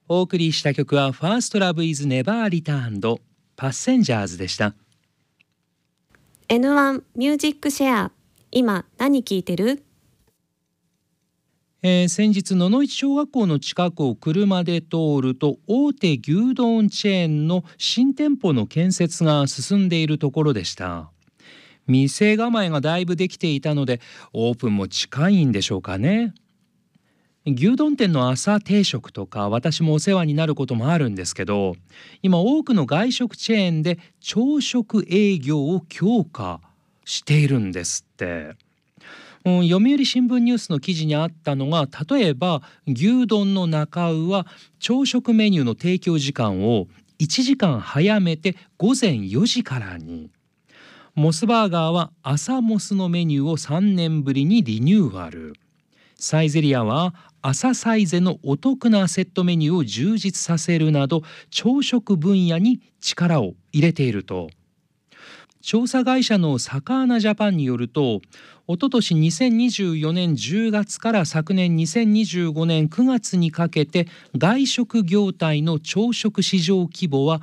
お送りした曲はファーストラブイズネバーリターンドパッセンジャーズでした。 N1 ミュージックシェア、今何聞いてる？ 先日野々市小学校の近くを車で通ると、大手牛丼チェーンの新店舗の建設が進んでいるところでした。店構えがだいぶできていたので、オープンも近いんでしょうかね。牛丼店の朝定食とか私もお世話になることもあるんですけど、今多くの外食チェーンで朝食営業を強化しているんですって。読売新聞ニュースの記事にあったのが、例えば牛丼の中尾は朝食メニューの提供時間を1時間早めて午前4時からに、モスバーガーは朝モスのメニューを3年ぶりにリニューアル、サイゼリヤは朝サイゼのお得なセットメニューを充実させるなど、朝食分野に力を入れていると。調査会社のサカーナジャパンによると、おととし2024年10月から昨年2025年9月にかけて、外食業態の朝食市場規模は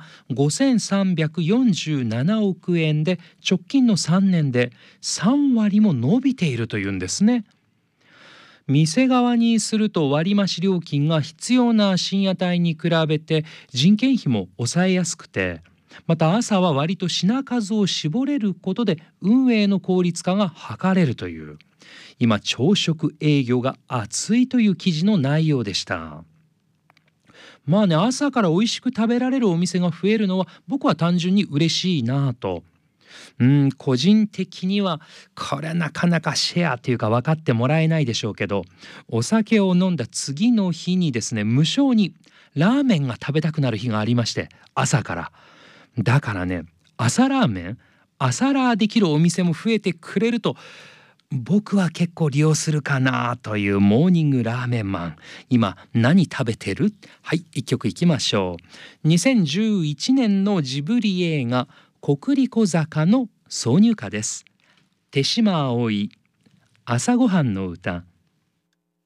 5347億円で、直近の3年で3割も伸びているというんですね。店側にすると割増料金が必要な深夜帯に比べて人件費も抑えやすくて、また朝は割と品数を絞れることで運営の効率化が図れるという、今朝食営業が熱いという記事の内容でした。まあね、朝から美味しく食べられるお店が増えるのは僕は単純に嬉しいなと。個人的にはこれはなかなかシェアというか分かってもらえないでしょうけど、お酒を飲んだ次の日にですね、無性にラーメンが食べたくなる日がありまして、朝から。だからね、朝ラーメン、朝ラーできるお店も増えてくれると僕は結構利用するかなという。モーニングラーメンマン、今何食べてる？はい、一曲いきましょう。2011年のジブリ映画コクリコ坂の挿入歌です。手島葵、朝ごはんの歌。